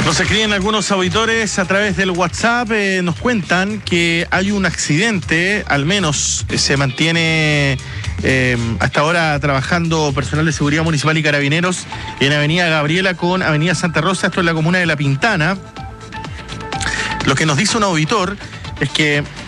Nos escriben algunos auditores a través del WhatsApp, nos cuentan que hay un accidente, al menos se mantiene hasta ahora trabajando personal de seguridad municipal y carabineros en Avenida Gabriela con Avenida Santa Rosa, esto en la comuna de La Pintana. Lo que nos dice un auditor es que